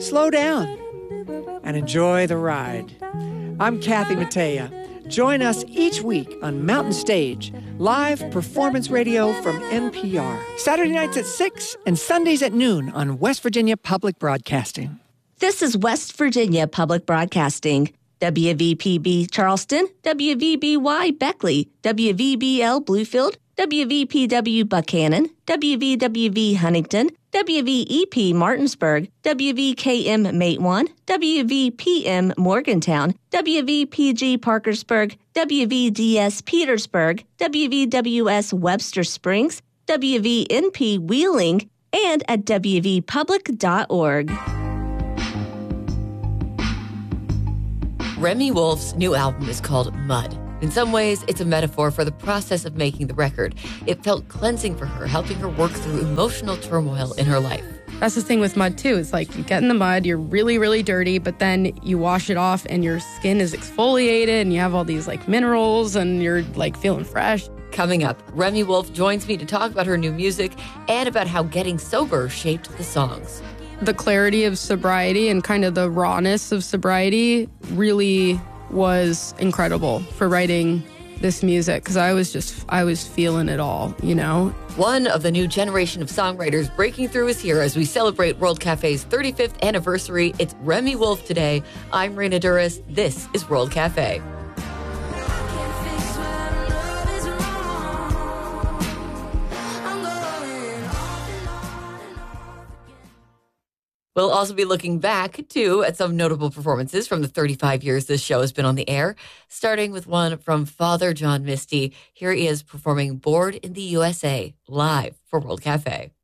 slow down and enjoy the ride. I'm Kathy Mattea. Join us each week on Mountain Stage, live performance radio from NPR. Saturday nights at 6 and Sundays at noon on West Virginia Public Broadcasting. This is West Virginia Public Broadcasting. WVPB Charleston, WVBY Beckley, WVBL Bluefield, WVPW Buchanan, WVWV Huntington, WVEP Martinsburg, WVKM Matewan, WVPM Morgantown, WVPG Parkersburg, WVDS Petersburg, WVWS Webster Springs, WVNP Wheeling, and at WVpublic.org. Remi Wolf's new album is called Mud. In some ways, it's a metaphor for the process of making the record. It felt cleansing for her, helping her work through emotional turmoil in her life. That's the thing with mud, too. It's like you get in the mud, you're really, really dirty, but then you wash it off and your skin is exfoliated and you have all these like minerals and you're like feeling fresh. Coming up, Remi Wolf joins me to talk about her new music and about how getting sober shaped the songs. The clarity of sobriety and kind of the rawness of sobriety really was incredible for writing this music because I was feeling it all, you know? One of the new generation of songwriters breaking through is here as we celebrate World Cafe's 35th anniversary. It's Remi Wolf today. I'm Raina Duras. This is World Cafe. We'll also be looking back, too, at some notable performances from the 35 years this show has been on the air, starting with one from Father John Misty. Here he is performing Bored in the USA live for World Cafe.